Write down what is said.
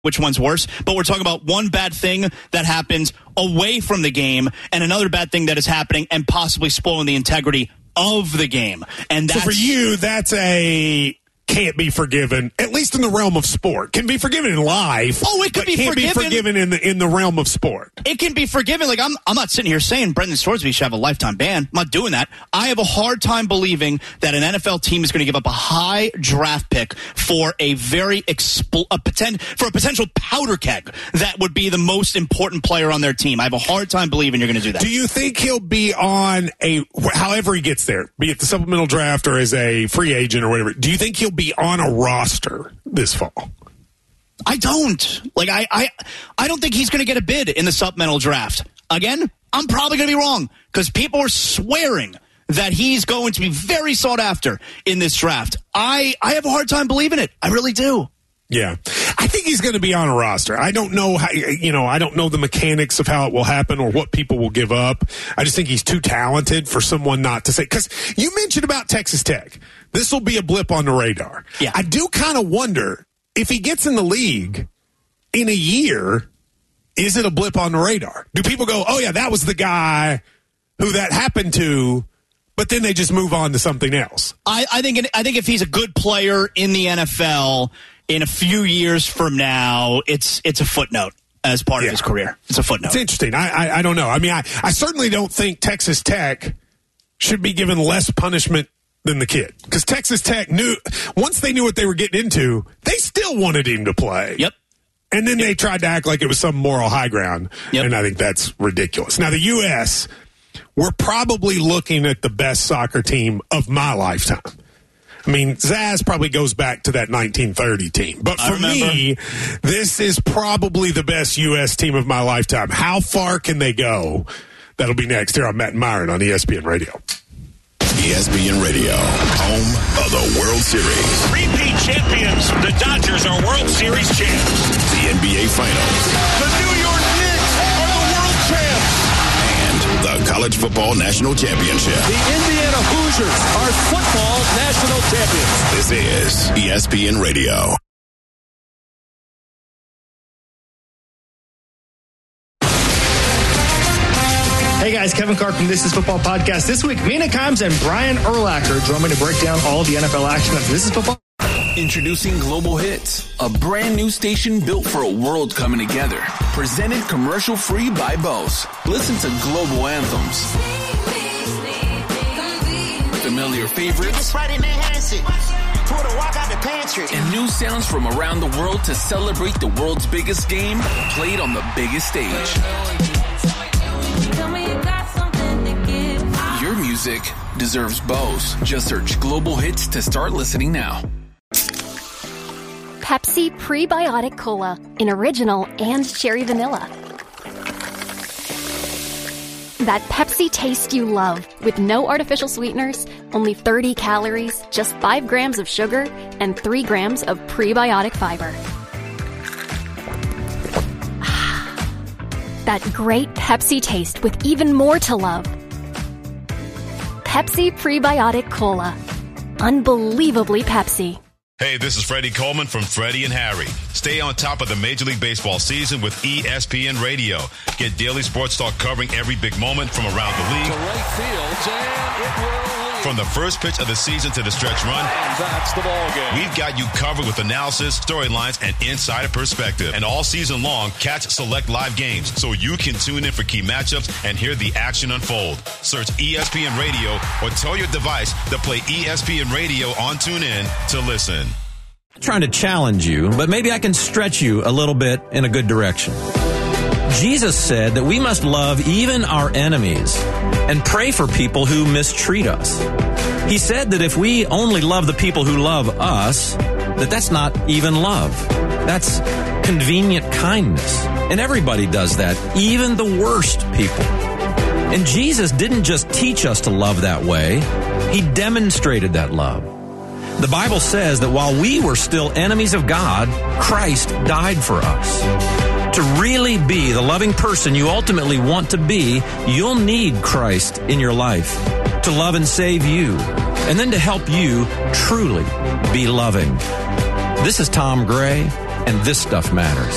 which one's worse, but we're talking about one bad thing that happens away from the game and another bad thing that is happening and possibly spoiling the integrity of the game. And that's, so for you, that's a can't be forgiven, at least in the realm of sport. Can be forgiven in life. Oh, it could be can't forgiven. Be forgiven in the realm of sport. It can be forgiven. Like, I'm not sitting here saying Brendan Scoresby should have a lifetime ban. I'm not doing that. I have a hard time believing that an NFL team is going to give up a high draft pick for a very potential powder keg that would be the most important player on their team. I have a hard time believing you're going to do that. Do you think he'll be on however he gets there, be it the supplemental draft or as a free agent or whatever, do you think he'll be on a roster this fall? I don't. Like, I don't think he's going to get a bid in the supplemental draft. Again, I'm probably going to be wrong because people are swearing that he's going to be very sought after in this draft. I have a hard time believing it. I really do. Yeah. I think he's going to be on a roster. I don't know how, I don't know the mechanics of how it will happen or what people will give up. I just think he's too talented for someone not to say, because you mentioned about Texas Tech. This will be a blip on the radar. Yeah. I do kind of wonder if he gets in the league in a year, is it a blip on the radar? Do people go, oh yeah, that was the guy who that happened to, but then they just move on to something else? I think if he's a good player in the NFL in a few years from now, it's a footnote as part of his career. It's a footnote. It's interesting. I don't know. I mean, I certainly don't think Texas Tech should be given less punishment than the kid, because Texas Tech once they knew what they were getting into, they still wanted him to play. Yep. And then they tried to act like it was some moral high ground, and I think that's ridiculous. Now, the U.S., we're probably looking at the best soccer team of my lifetime. I mean, Zaz probably goes back to that 1930 team. But for me, this is probably the best U.S. team of my lifetime. How far can they go? That'll be next here on Matt and Myron on ESPN Radio. ESPN Radio, home of the World Series. Repeat champions, the Dodgers are World Series champs. The NBA Finals. The New York Knicks are the world champs. And the College Football National Championship. The Indiana Hoosiers are football national champions. This is ESPN Radio. Hey guys, Kevin Clark from This Is Football Podcast. This week, Mina Kimes and Brian Urlacher join me to break down all the NFL action of This Is Football. Introducing Global Hits, a brand new station built for a world coming together. Presented commercial-free by Bose. Listen to global anthems, familiar favorites, and new sounds from around the world to celebrate the world's biggest game played on the biggest stage. Your music deserves Bose. Just search Global Hits to start listening now. Pepsi Prebiotic Cola in original and cherry vanilla. That Pepsi taste you love with no artificial sweeteners, only 30 calories, just 5 grams of sugar, and 3 grams of prebiotic fiber. That great Pepsi taste with even more to love. Pepsi Prebiotic Cola. Unbelievably Pepsi. Hey, this is Freddie Coleman from Freddie and Harry. Stay on top of the Major League Baseball season with ESPN Radio. Get daily sports talk covering every big moment from around the league. To right field, and it will. From the first pitch of the season to the stretch run, And that's the ball game. we've got you covered with analysis, storylines, and insider perspective. And all season long, catch select live games so you can tune in for key matchups and hear the action unfold. Search ESPN Radio or tell your device to play ESPN Radio on TuneIn to listen. Trying to challenge you, but maybe I can stretch you a little bit in a good direction. Jesus said that we must love even our enemies and pray for people who mistreat us. He said that if we only love the people who love us, that's not even love. That's convenient kindness. And everybody does that, even the worst people. And Jesus didn't just teach us to love that way. He demonstrated that love. The Bible says that while we were still enemies of God, Christ died for us. To really be the loving person you ultimately want to be, you'll need Christ in your life to love and save you, and then to help you truly be loving. This is Tom Gray, and This Stuff Matters.